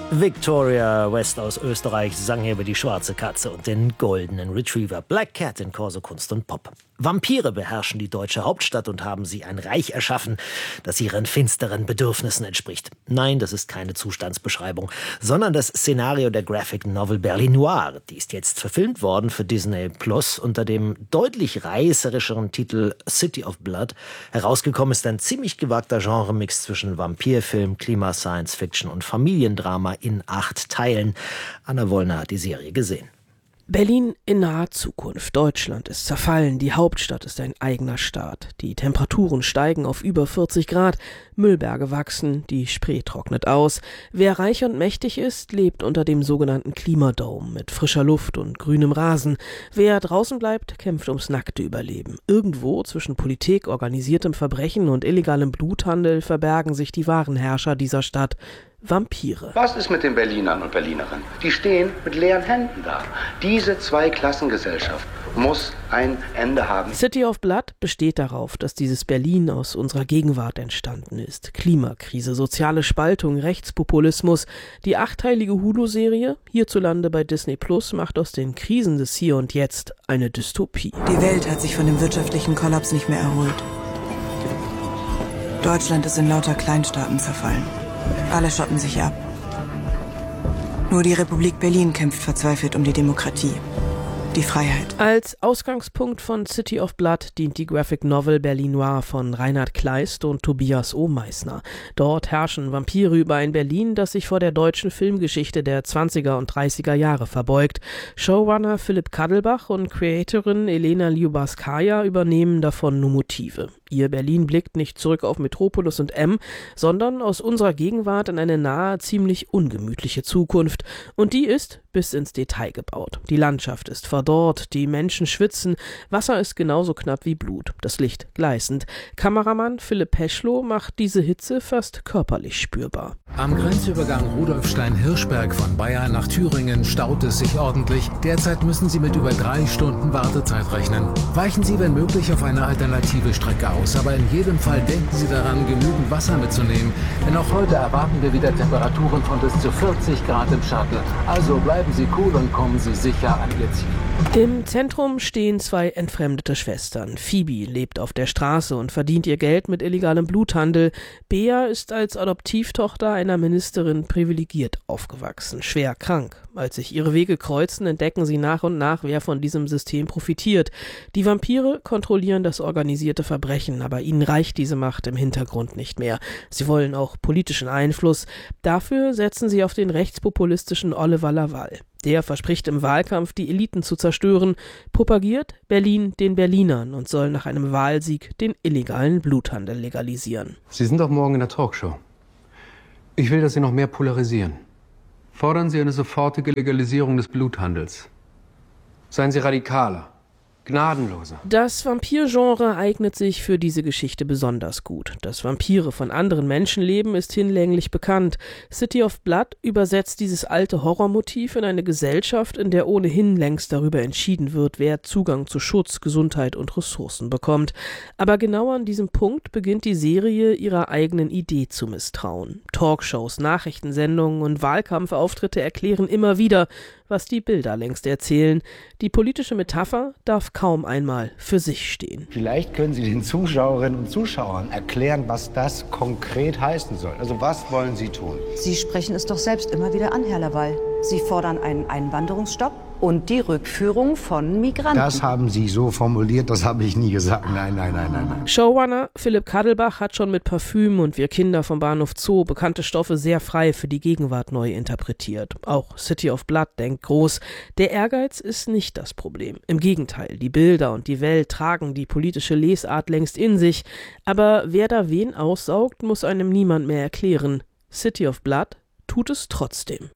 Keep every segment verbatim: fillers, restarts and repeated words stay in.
Victoria West aus Österreich sang hier über die schwarze Katze und den goldenen Retriever. Black Cat in Corso Kunst und Pop. Vampire beherrschen die deutsche Hauptstadt und haben sie ein Reich erschaffen, das ihren finsteren Bedürfnissen entspricht. Nein, das ist keine Zustandsbeschreibung, sondern das Szenario der Graphic Novel Berlin Noir. Die ist jetzt verfilmt worden für Disney Plus unter dem deutlich reißerischeren Titel City of Blood. Herausgekommen ist ein ziemlich gewagter Genremix zwischen Vampirfilm, Klima-Science-Fiction und Familiendrama in acht Teilen. Anna Wollner hat die Serie gesehen. Berlin in naher Zukunft. Deutschland ist zerfallen. Die Hauptstadt ist ein eigener Staat. Die Temperaturen steigen auf über vierzig Grad. Müllberge wachsen. Die Spree trocknet aus. Wer reich und mächtig ist, lebt unter dem sogenannten Klimadome mit frischer Luft und grünem Rasen. Wer draußen bleibt, kämpft ums nackte Überleben. Irgendwo zwischen Politik, organisiertem Verbrechen und illegalem Bluthandel verbergen sich die wahren Herrscher dieser Stadt. Vampire. Was ist mit den Berlinern und Berlinerinnen? Die stehen mit leeren Händen da. Diese Zweiklassengesellschaft muss ein Ende haben. City of Blood besteht darauf, dass dieses Berlin aus unserer Gegenwart entstanden ist. Klimakrise, soziale Spaltung, Rechtspopulismus. Die achteilige Hulu-Serie, hierzulande bei Disney Plus, macht aus den Krisen des Hier und Jetzt eine Dystopie. Die Welt hat sich von dem wirtschaftlichen Kollaps nicht mehr erholt. Deutschland ist in lauter Kleinstaaten zerfallen. Alle schotten sich ab. Nur die Republik Berlin kämpft verzweifelt um die Demokratie, die Freiheit. Als Ausgangspunkt von City of Blood dient die Graphic Novel Berlin Noir von Reinhard Kleist und Tobias Ohmeissner. Dort herrschen Vampire über ein Berlin, das sich vor der deutschen Filmgeschichte der zwanziger und dreißiger Jahre verbeugt. Showrunner Philipp Kadelbach und Creatorin Elena Lyubaskaya übernehmen davon nur Motive. Ihr Berlin blickt nicht zurück auf Metropolis und M, sondern aus unserer Gegenwart in eine nahe, ziemlich ungemütliche Zukunft. Und die ist bis ins Detail gebaut. Die Landschaft ist verdorrt, die Menschen schwitzen, Wasser ist genauso knapp wie Blut, das Licht gleißend. Kameramann Philipp Peschlow macht diese Hitze fast körperlich spürbar. Am Grenzübergang Rudolfstein-Hirschberg von Bayern nach Thüringen staut es sich ordentlich. Derzeit müssen Sie mit über drei Stunden Wartezeit rechnen. Weichen Sie, wenn möglich, auf eine alternative Strecke aus. Aber in jedem Fall denken Sie daran, genügend Wasser mitzunehmen. Denn auch heute erwarten wir wieder Temperaturen von bis zu vierzig Grad im Shuttle. Also bleiben Sie cool und kommen Sie sicher an Ihr Ziel. Im Zentrum stehen zwei entfremdete Schwestern. Phoebe lebt auf der Straße und verdient ihr Geld mit illegalem Bluthandel. Bea ist als Adoptivtochter einer Ministerin privilegiert aufgewachsen, schwer krank. Als sich ihre Wege kreuzen, entdecken sie nach und nach, wer von diesem System profitiert. Die Vampire kontrollieren das organisierte Verbrechen, aber ihnen reicht diese Macht im Hintergrund nicht mehr. Sie wollen auch politischen Einfluss. Dafür setzen sie auf den rechtspopulistischen Oliver Laval. Der verspricht im Wahlkampf, die Eliten zu zerstören, propagiert Berlin den Berlinern und soll nach einem Wahlsieg den illegalen Bluthandel legalisieren. Sie sind doch morgen in der Talkshow. Ich will, dass Sie noch mehr polarisieren. Fordern Sie eine sofortige Legalisierung des Bluthandels. Seien Sie radikaler, gnadenloser. Das Vampirgenre eignet sich für diese Geschichte besonders gut. Dass Vampire von anderen Menschen leben, ist hinlänglich bekannt. City of Blood übersetzt dieses alte Horrormotiv in eine Gesellschaft, in der ohnehin längst darüber entschieden wird, wer Zugang zu Schutz, Gesundheit und Ressourcen bekommt. Aber genau an diesem Punkt beginnt die Serie ihrer eigenen Idee zu misstrauen. Talkshows, Nachrichtensendungen und Wahlkampfauftritte erklären immer wieder, was die Bilder längst erzählen. Die politische Metapher darf kaum einmal für sich stehen. Vielleicht können Sie den Zuschauerinnen und Zuschauern erklären, was das konkret heißen soll. Also was wollen Sie tun? Sie sprechen es doch selbst immer wieder an, Herr Laval. Sie fordern einen Einwanderungsstopp und die Rückführung von Migranten. Das haben Sie so formuliert, das habe ich nie gesagt. Nein, nein, nein, nein, nein. Showrunner Philipp Kadelbach hat schon mit Parfüm und Wir Kinder vom Bahnhof Zoo bekannte Stoffe sehr frei für die Gegenwart neu interpretiert. Auch City of Blood denkt groß. Der Ehrgeiz ist nicht das Problem. Im Gegenteil, die Bilder und die Welt tragen die politische Lesart längst in sich. Aber wer da wen aussaugt, muss einem niemand mehr erklären. City of Blood tut es trotzdem.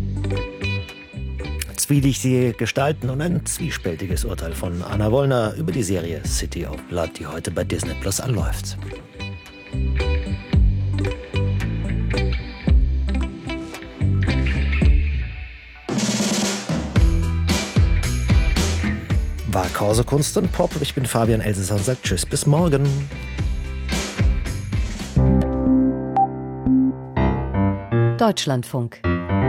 Zwielichtige Gestalten und ein zwiespältiges Urteil von Anna Wollner über die Serie City of Blood, die heute bei Disney Plus anläuft. War Corso Kunst und Pop. Ich bin Fabian Elsässer und sage Tschüss, bis morgen. Deutschlandfunk.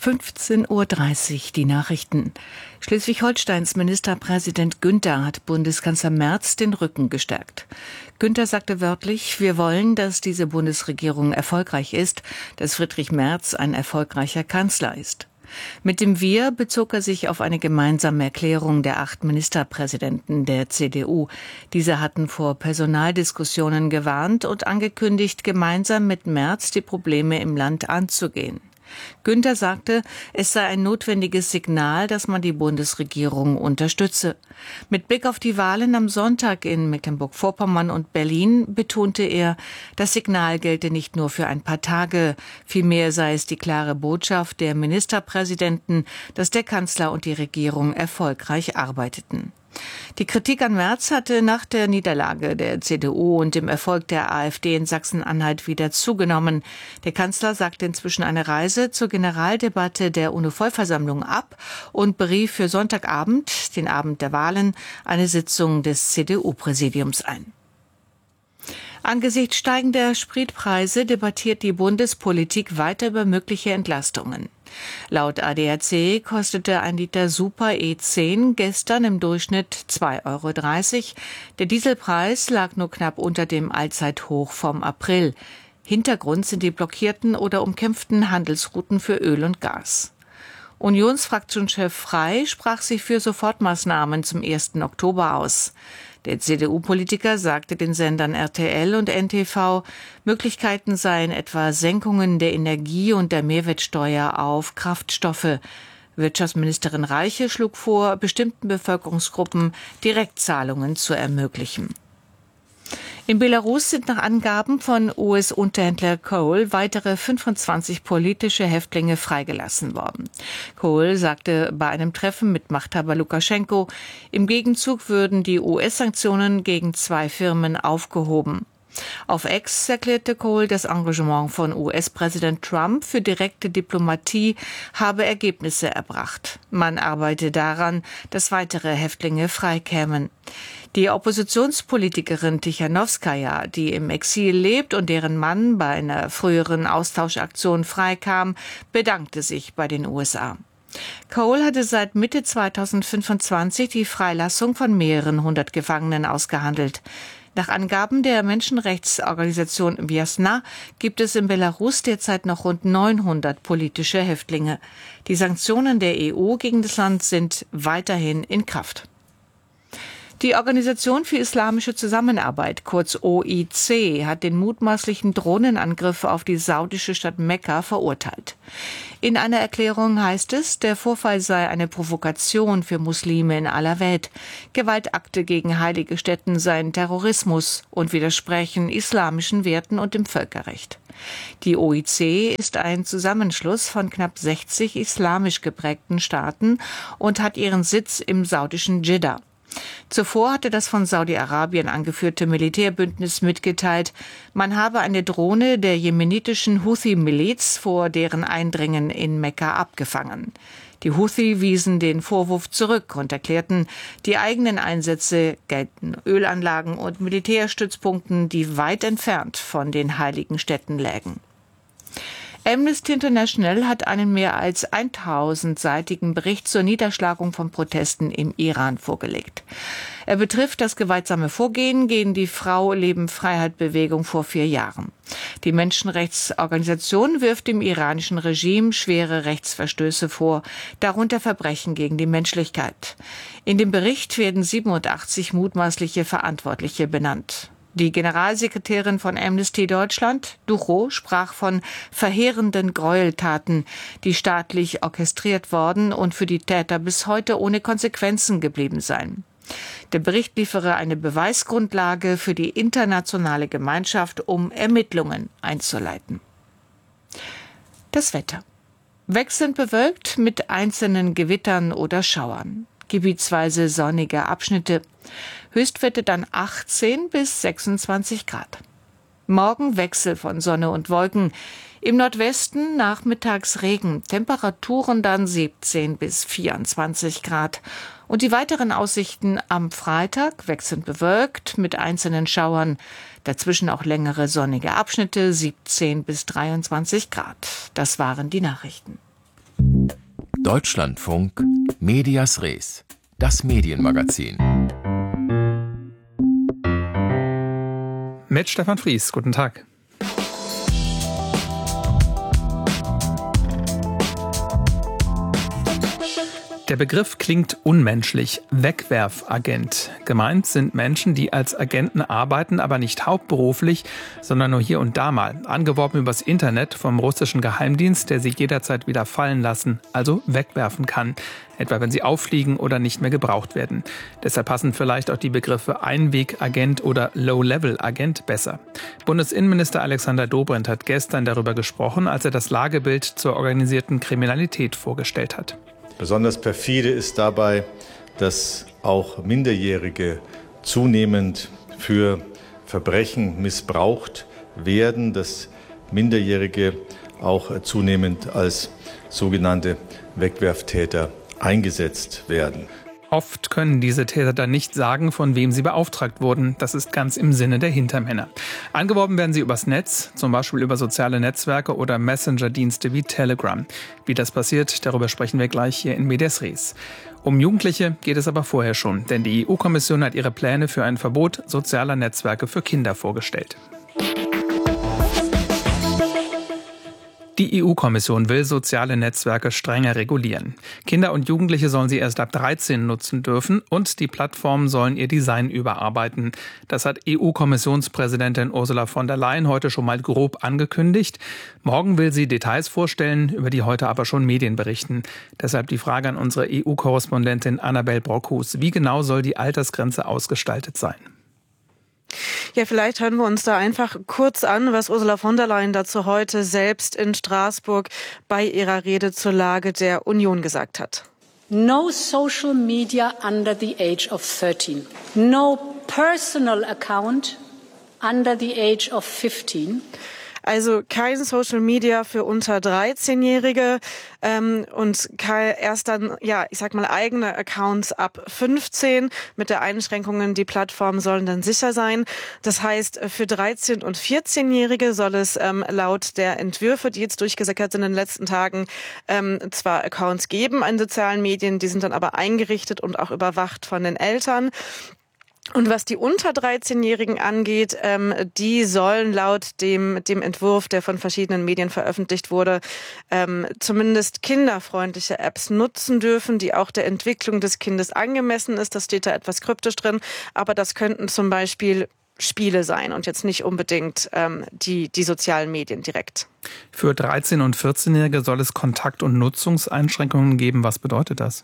fünfzehn Uhr dreißig, die Nachrichten. Schleswig-Holsteins Ministerpräsident Günther hat Bundeskanzler Merz den Rücken gestärkt. Günther sagte wörtlich, wir wollen, dass diese Bundesregierung erfolgreich ist, dass Friedrich Merz ein erfolgreicher Kanzler ist. Mit dem Wir bezog er sich auf eine gemeinsame Erklärung der acht Ministerpräsidenten der C D U. Diese hatten vor Personaldiskussionen gewarnt und angekündigt, gemeinsam mit Merz die Probleme im Land anzugehen. Günther sagte, es sei ein notwendiges Signal, dass man die Bundesregierung unterstütze. Mit Blick auf die Wahlen am Sonntag in Mecklenburg-Vorpommern und Berlin betonte er, das Signal gelte nicht nur für ein paar Tage, vielmehr sei es die klare Botschaft der Ministerpräsidenten, dass der Kanzler und die Regierung erfolgreich arbeiteten. Die Kritik an Merz hatte nach der Niederlage der C D U und dem Erfolg der AfD in Sachsen-Anhalt wieder zugenommen. Der Kanzler sagte inzwischen eine Reise zur Generaldebatte der UNO-Vollversammlung ab und berief für Sonntagabend, den Abend der Wahlen, eine Sitzung des C D U-Präsidiums ein. Angesichts steigender Spritpreise debattiert die Bundespolitik weiter über mögliche Entlastungen. Laut A D A C kostete ein Liter Super E zehn gestern im Durchschnitt zwei Euro dreißig. Der Dieselpreis lag nur knapp unter dem Allzeithoch vom April. Hintergrund sind die blockierten oder umkämpften Handelsrouten für Öl und Gas. Unionsfraktionschef Frey sprach sich für Sofortmaßnahmen zum ersten Oktober aus. Der C D U-Politiker sagte den Sendern R T L und N T V, Möglichkeiten seien etwa Senkungen der Energie- und der Mehrwertsteuer auf Kraftstoffe. Wirtschaftsministerin Reiche schlug vor, bestimmten Bevölkerungsgruppen Direktzahlungen zu ermöglichen. In Belarus sind nach Angaben von U S-Unterhändler Cole weitere fünfundzwanzig politische Häftlinge freigelassen worden. Cole sagte bei einem Treffen mit Machthaber Lukaschenko, im Gegenzug würden die U S-Sanktionen gegen zwei Firmen aufgehoben. Auf X erklärte Cole, das Engagement von U S-Präsident Trump für direkte Diplomatie habe Ergebnisse erbracht. Man arbeite daran, dass weitere Häftlinge freikämen. Die Oppositionspolitikerin Tichanowskaja, die im Exil lebt und deren Mann bei einer früheren Austauschaktion freikam, bedankte sich bei den U S A. Cole hatte seit Mitte zweitausendfünfundzwanzig die Freilassung von mehreren hundert Gefangenen ausgehandelt. Nach Angaben der Menschenrechtsorganisation Vjasna gibt es in Belarus derzeit noch rund neunhundert politische Häftlinge. Die Sanktionen der E U gegen das Land sind weiterhin in Kraft. Die Organisation für Islamische Zusammenarbeit, kurz O I C, hat den mutmaßlichen Drohnenangriff auf die saudische Stadt Mekka verurteilt. In einer Erklärung heißt es, der Vorfall sei eine Provokation für Muslime in aller Welt. Gewaltakte gegen heilige Stätten seien Terrorismus und widersprechen islamischen Werten und dem Völkerrecht. Die O I C ist ein Zusammenschluss von knapp sechzig islamisch geprägten Staaten und hat ihren Sitz im saudischen Dschidda. Zuvor hatte das von Saudi-Arabien angeführte Militärbündnis mitgeteilt, man habe eine Drohne der jemenitischen Houthi-Miliz vor deren Eindringen in Mekka abgefangen. Die Houthi wiesen den Vorwurf zurück und erklärten, die eigenen Einsätze gelten Ölanlagen und Militärstützpunkten, die weit entfernt von den heiligen Städten lägen. Amnesty International hat einen mehr als tausendseitigen Bericht zur Niederschlagung von Protesten im Iran vorgelegt. Er betrifft das gewaltsame Vorgehen gegen die Frau-Leben-Freiheit-Bewegung vor vier Jahren. Die Menschenrechtsorganisation wirft dem iranischen Regime schwere Rechtsverstöße vor, darunter Verbrechen gegen die Menschlichkeit. In dem Bericht werden siebenundachtzig mutmaßliche Verantwortliche benannt. Die Generalsekretärin von Amnesty Deutschland, Duchow, sprach von verheerenden Gräueltaten, die staatlich orchestriert worden und für die Täter bis heute ohne Konsequenzen geblieben seien. Der Bericht liefere eine Beweisgrundlage für die internationale Gemeinschaft, um Ermittlungen einzuleiten. Das Wetter. Wechselnd bewölkt mit einzelnen Gewittern oder Schauern. Gebietsweise sonnige Abschnitte. Höchstwerte dann achtzehn bis sechsundzwanzig Grad. Morgen Wechsel von Sonne und Wolken. Im Nordwesten nachmittags Regen. Temperaturen dann siebzehn bis vierundzwanzig Grad. Und die weiteren Aussichten am Freitag wechselnd bewölkt mit einzelnen Schauern. Dazwischen auch längere sonnige Abschnitte, siebzehn bis dreiundzwanzig Grad. Das waren die Nachrichten. Deutschlandfunk Medias Res, das Medienmagazin. Mit Stefan Fries, guten Tag. Der Begriff klingt unmenschlich. Wegwerfagent. Gemeint sind Menschen, die als Agenten arbeiten, aber nicht hauptberuflich, sondern nur hier und da mal. Angeworben übers Internet vom russischen Geheimdienst, der sie jederzeit wieder fallen lassen, also wegwerfen kann. Etwa wenn sie auffliegen oder nicht mehr gebraucht werden. Deshalb passen vielleicht auch die Begriffe Einwegagent oder Low-Level-Agent besser. Bundesinnenminister Alexander Dobrindt hat gestern darüber gesprochen, als er das Lagebild zur organisierten Kriminalität vorgestellt hat. Besonders perfide ist dabei, dass auch Minderjährige zunehmend für Verbrechen missbraucht werden, dass Minderjährige auch zunehmend als sogenannte Wegwerftäter eingesetzt werden. Oft können diese Täter dann nicht sagen, von wem sie beauftragt wurden. Das ist ganz im Sinne der Hintermänner. Angeworben werden sie übers Netz, zum Beispiel über soziale Netzwerke oder Messenger-Dienste wie Telegram. Wie das passiert, darüber sprechen wir gleich hier in Medias Res. Um Jugendliche geht es aber vorher schon, denn die E U-Kommission hat ihre Pläne für ein Verbot sozialer Netzwerke für Kinder vorgestellt. Die E U-Kommission will soziale Netzwerke strenger regulieren. Kinder und Jugendliche sollen sie erst ab dreizehn nutzen dürfen und die Plattformen sollen ihr Design überarbeiten. Das hat E U-Kommissionspräsidentin Ursula von der Leyen heute schon mal grob angekündigt. Morgen will sie Details vorstellen, über die heute aber schon Medien berichten. Deshalb die Frage an unsere E U-Korrespondentin Annabel Brockhus. Wie genau soll die Altersgrenze ausgestaltet sein? Ja, vielleicht hören wir uns da einfach kurz an, was Ursula von der Leyen dazu heute selbst in Straßburg bei ihrer Rede zur Lage der Union gesagt hat. No social media under the age of thirteen. No personal account under the age of fifteen. Also kein Social Media für unter dreizehnjährige ähm, und erst dann, ja, ich sag mal, eigene Accounts ab fünfzehn mit der Einschränkungen, die Plattformen sollen dann sicher sein. Das heißt, für dreizehn- und vierzehnjährige soll es ähm, laut der Entwürfe, die jetzt durchgesickert sind in den letzten Tagen, ähm, zwar Accounts geben in sozialen Medien, die sind dann aber eingerichtet und auch überwacht von den Eltern. Und was die unter dreizehnjährigen angeht, ähm, die sollen laut dem dem Entwurf, der von verschiedenen Medien veröffentlicht wurde, ähm, zumindest kinderfreundliche Apps nutzen dürfen, die auch der Entwicklung des Kindes angemessen ist. Das steht da etwas kryptisch drin, aber das könnten zum Beispiel Spiele sein und jetzt nicht unbedingt ähm, die die sozialen Medien direkt. Für dreizehn- und vierzehnjährige soll es Kontakt- und Nutzungseinschränkungen geben. Was bedeutet das?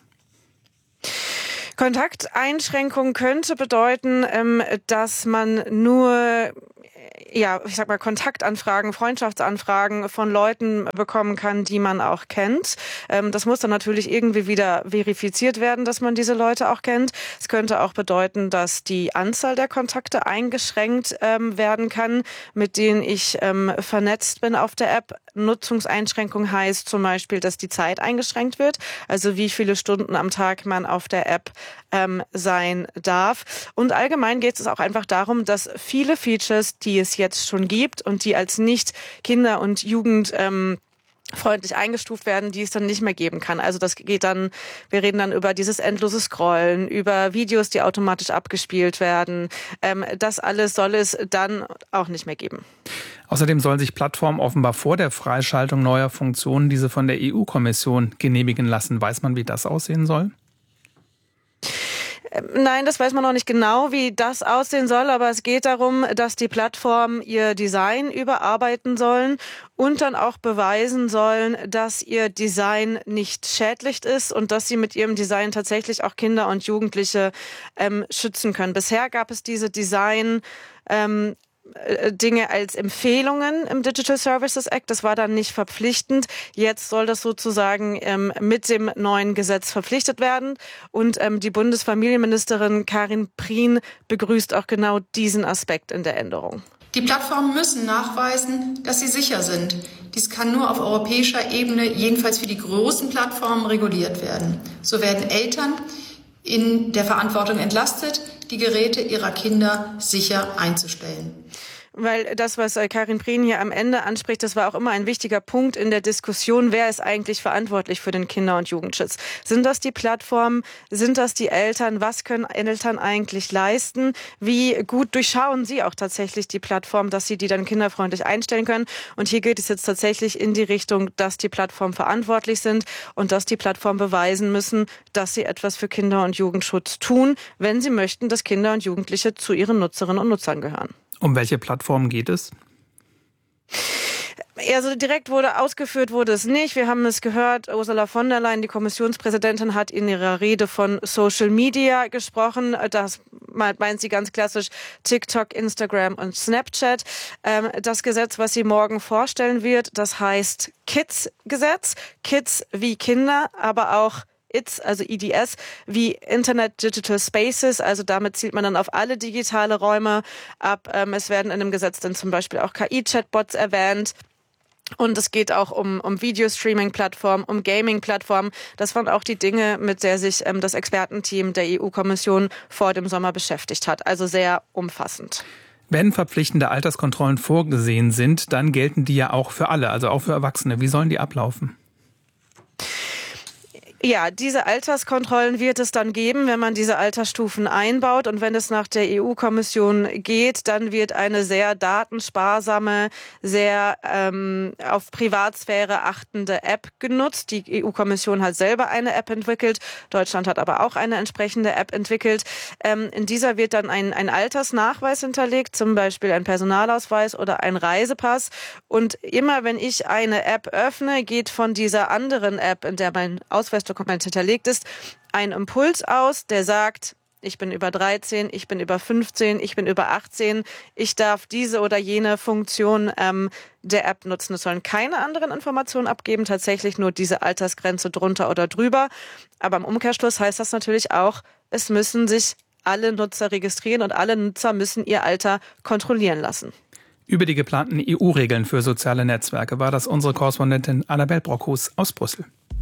Kontakteinschränkung könnte bedeuten, dass man nur, ja, ich sag mal, Kontaktanfragen, Freundschaftsanfragen von Leuten bekommen kann, die man auch kennt. Das muss dann natürlich irgendwie wieder verifiziert werden, dass man diese Leute auch kennt. Es könnte auch bedeuten, dass die Anzahl der Kontakte eingeschränkt werden kann, mit denen ich vernetzt bin auf der App. Nutzungseinschränkung heißt zum Beispiel, dass die Zeit eingeschränkt wird, also wie viele Stunden am Tag man auf der App ähm, sein darf. Und allgemein geht es auch einfach darum, dass viele Features, die es jetzt schon gibt und die als nicht Kinder- und Jugend ähm, freundlich eingestuft werden, die es dann nicht mehr geben kann. Also das geht dann, wir reden dann über dieses endlose Scrollen, über Videos, die automatisch abgespielt werden. Ähm, das alles soll es dann auch nicht mehr geben. Außerdem sollen sich Plattformen offenbar vor der Freischaltung neuer Funktionen diese von der E U-Kommission genehmigen lassen. Weiß man, wie das aussehen soll? Nein, das weiß man noch nicht genau, wie das aussehen soll, aber es geht darum, dass die Plattformen ihr Design überarbeiten sollen und dann auch beweisen sollen, dass ihr Design nicht schädlich ist und dass sie mit ihrem Design tatsächlich auch Kinder und Jugendliche ähm, schützen können. Bisher gab es diese Design ähm, Dinge als Empfehlungen im Digital Services Act. Das war dann nicht verpflichtend. Jetzt soll das sozusagen ähm, mit dem neuen Gesetz verpflichtet werden. Und ähm, die Bundesfamilienministerin Karin Prien begrüßt auch genau diesen Aspekt in der Änderung. Die Plattformen müssen nachweisen, dass sie sicher sind. Dies kann nur auf europäischer Ebene, jedenfalls für die großen Plattformen, reguliert werden. So werden Eltern in der Verantwortung entlastet, die Geräte ihrer Kinder sicher einzustellen. weil das, was Karin Prehn hier am Ende anspricht, das war auch immer ein wichtiger Punkt in der Diskussion. Wer ist eigentlich verantwortlich für den Kinder- und Jugendschutz? Sind das die Plattformen? Sind das die Eltern? Was können Eltern eigentlich leisten? Wie gut durchschauen sie auch tatsächlich die Plattform, dass sie die dann kinderfreundlich einstellen können? Und hier geht es jetzt tatsächlich in die Richtung, dass die Plattformen verantwortlich sind und dass die Plattformen beweisen müssen, dass sie etwas für Kinder- und Jugendschutz tun, wenn sie möchten, dass Kinder und Jugendliche zu ihren Nutzerinnen und Nutzern gehören. Um welche Plattformen geht es? Also direkt wurde ausgeführt, wurde es nicht. Wir haben es gehört, Ursula von der Leyen, die Kommissionspräsidentin, hat in ihrer Rede von Social Media gesprochen. Das meint sie ganz klassisch TikTok, Instagram und Snapchat. Das Gesetz, was sie morgen vorstellen wird, das heißt Kids-Gesetz. Kids wie Kinder, aber auch I D S, also I D S, wie Internet Digital Spaces, also damit zielt man dann auf alle digitale Räume ab. Es werden in dem Gesetz dann zum Beispiel auch K I-Chatbots erwähnt. Und es geht auch um, um Videostreaming-Plattformen, um Gaming-Plattformen. Das waren auch die Dinge, mit der sich ähm, das Expertenteam der E U-Kommission vor dem Sommer beschäftigt hat. Also sehr umfassend. Wenn verpflichtende Alterskontrollen vorgesehen sind, dann gelten die ja auch für alle, also auch für Erwachsene. Wie sollen die ablaufen? Ja, diese Alterskontrollen wird es dann geben, wenn man diese Altersstufen einbaut. Und wenn es nach der E U-Kommission geht, dann wird eine sehr datensparsame, sehr ähm, auf Privatsphäre achtende App genutzt. Die E U-Kommission hat selber eine App entwickelt. Deutschland hat aber auch eine entsprechende App entwickelt. Ähm, in dieser wird dann ein, ein Altersnachweis hinterlegt, zum Beispiel ein Personalausweis oder ein Reisepass. Und immer wenn ich eine App öffne, geht von dieser anderen App, in der mein Ausweisdokument hinterlegt ist, ein Impuls aus, der sagt, ich bin über dreizehn, ich bin über fünfzehn, ich bin über achtzehn, ich darf diese oder jene Funktion ähm, der App nutzen. Es sollen keine anderen Informationen abgeben, tatsächlich nur diese Altersgrenze drunter oder drüber. Aber im Umkehrschluss heißt das natürlich auch, es müssen sich alle Nutzer registrieren und alle Nutzer müssen ihr Alter kontrollieren lassen. Über die geplanten E U-Regeln für soziale Netzwerke war das unsere Korrespondentin Annabel Brockhus aus Brüssel.